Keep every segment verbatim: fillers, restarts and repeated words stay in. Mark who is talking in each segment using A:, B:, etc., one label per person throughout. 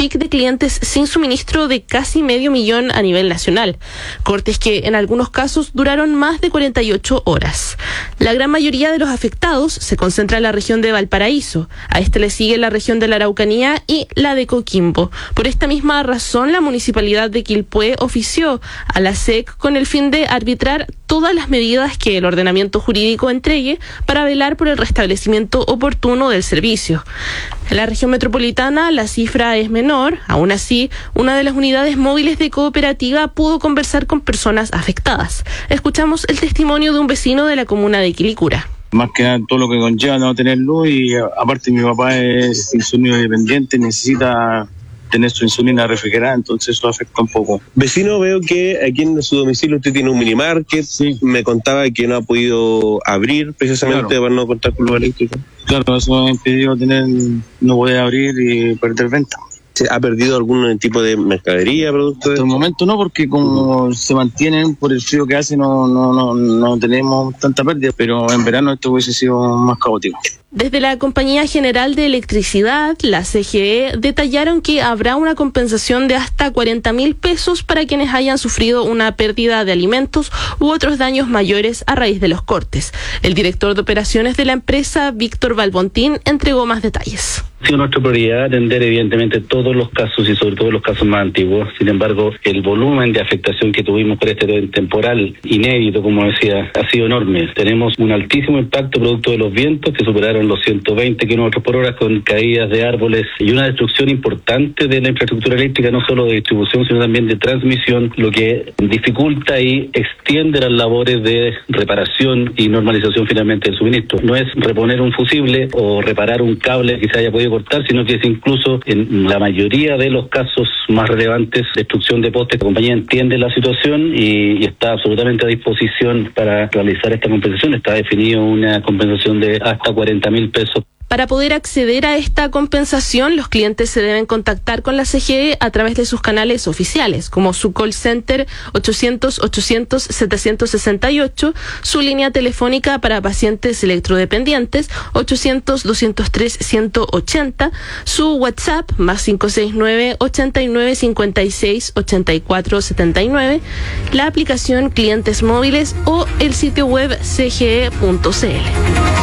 A: pic de clientes sin suministro de casi medio millón a nivel nacional. Cortes que en algunos casos duraron más de cuarenta y ocho horas. La gran mayoría de los afectados se concentra en la región de Valparaíso. A este le sigue la región de la Araucanía y la de Coquimbo. Por esta misma razón, la Municipalidad de Quilpué ofició a la S E C con el fin de arbitrar todas las medidas que el ordenamiento jurídico entregue para velar por el restablecimiento oportuno del servicio. En la región metropolitana la cifra es menor. Aún así, una de las unidades móviles de cooperativa pudo conversar con personas afectadas. Escuchamos el testimonio de un vecino de la comuna de Quilicura.
B: Más que nada todo lo que conlleva no tener luz, y aparte mi papá es insulino dependiente, necesita tener su insulina refrigerada, entonces eso afecta un poco.
C: Vecino, veo que aquí en su domicilio usted tiene un mini market. Sí. Me contaba que no ha podido abrir precisamente, claro, para no contar con luz eléctrica.
B: Claro, eso me ha impedido tener, no poder abrir y perder venta.
C: ¿Ha perdido algún tipo de mercadería, producto?
B: Hasta el momento no, porque como se mantienen por el frío que hace, no, no, no, no tenemos tanta pérdida, pero en verano esto hubiese sido más caótico.
A: Desde la Compañía General de Electricidad, la C G E, detallaron que habrá una compensación de hasta cuarenta mil pesos para quienes hayan sufrido una pérdida de alimentos u otros daños mayores a raíz de los cortes. El director de operaciones de la empresa, Víctor Balbontín, entregó más detalles.
D: Ha sido nuestra prioridad atender evidentemente todos los casos y sobre todo los casos más antiguos. Sin embargo, el volumen de afectación que tuvimos por este temporal inédito, como decía, ha sido enorme. Tenemos un altísimo impacto producto de los vientos que superaron los ciento veinte kilómetros por hora, con caídas de árboles y una destrucción importante de la infraestructura eléctrica, no solo de distribución sino también de transmisión, lo que dificulta y extiende las labores de reparación y normalización finalmente del suministro. No es reponer un fusible o reparar un cable que se haya podido cortar, sino que es incluso en la mayoría de los casos más relevantes destrucción de postes. La compañía entiende la situación y, y está absolutamente a disposición para realizar esta compensación. Está definido una compensación de hasta cuarenta mil pesos.
A: Para poder acceder a esta compensación, los clientes se deben contactar con la C G E a través de sus canales oficiales, como su call center ochocientos, ochocientos, setecientos sesenta y ocho, su línea telefónica para pacientes electrodependientes ochocientos, doscientos tres, ciento ochenta, su WhatsApp más cinco seis nueve, ochenta y nueve, cincuenta y seis, ochenta y cuatro, setenta y nueve, la aplicación Clientes Móviles o el sitio web c g e punto c l.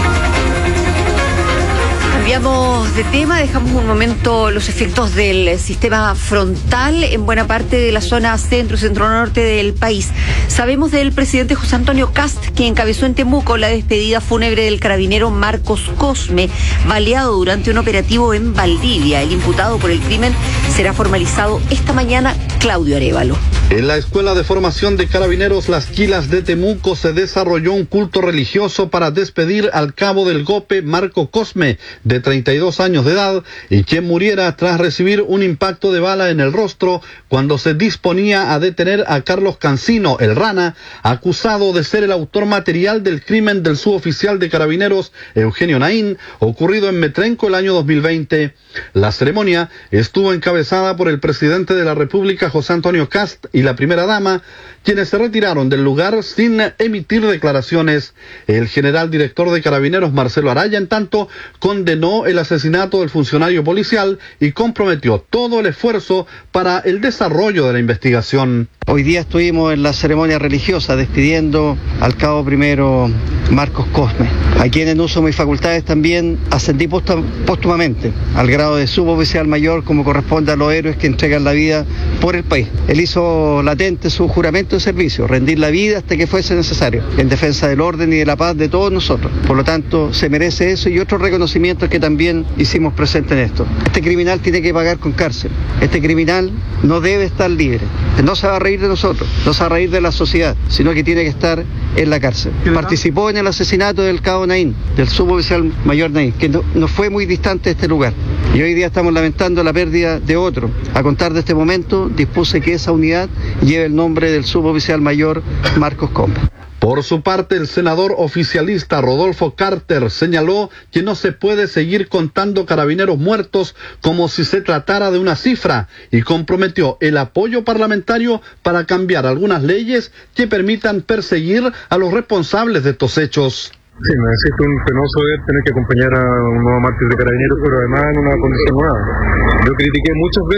E: Cambiamos de tema, dejamos un momento los efectos del sistema frontal en buena parte de la zona centro y centro-norte del país. Sabemos del presidente José Antonio Kast, que encabezó en Temuco la despedida fúnebre del carabinero Marcos Cosme, baleado durante un operativo en Valdivia. El imputado por el crimen será formalizado esta mañana. Claudio Arévalo.
F: En la Escuela de Formación de Carabineros Las Quilas de Temuco se desarrolló un culto religioso para despedir al cabo del Gope Marco Cosme, de treinta y dos años de edad, y quien muriera tras recibir un impacto de bala en el rostro cuando se disponía a detener a Carlos Cancino, el Rana, acusado de ser el autor material del crimen del suboficial de Carabineros Eugenio Naín, ocurrido en Metrenco el año dos mil veinte. La ceremonia estuvo encabezada por el presidente de la República, José Antonio Kast, y la primera dama, quienes se retiraron del lugar sin emitir declaraciones. El general director de Carabineros, Marcelo Araya, en tanto, condenó el asesinato del funcionario policial y comprometió todo el esfuerzo para el desarrollo de la investigación.
G: Hoy día estuvimos en la ceremonia religiosa despidiendo al cabo primero Marcos Cosme, a quien en uso de mis facultades también ascendí póstumamente al grado de suboficial mayor, como corresponde a los héroes que entregan la vida por el país. Él hizo latente su juramento de servicio, rendir la vida hasta que fuese necesario, en defensa del orden y de la paz de todos nosotros. Por lo tanto, se merece eso y otros reconocimientos que también hicimos presente en esto. Este criminal tiene que pagar con cárcel. Este criminal no debe estar libre. No se va a reír de nosotros, no se va a reír de la sociedad, sino que tiene que estar en la cárcel. Participó en el asesinato del cabo Naín, del suboficial mayor Naín, que no, no fue muy distante de este lugar. Y hoy día estamos lamentando la pérdida de otro. A contar de este momento, dispuse que esa unidad lleve el nombre del suboficial mayor Marcos Cosme.
F: Por su parte, el senador oficialista Rodolfo Carter señaló que no se puede seguir contando carabineros muertos como si se tratara de una cifra y comprometió el apoyo parlamentario para cambiar algunas leyes que permitan perseguir a los responsables de estos hechos.
H: Sí, me siento un penoso de tener que acompañar a un nuevo mártir de carabineros, pero además en una condición nueva. Yo critiqué muchas veces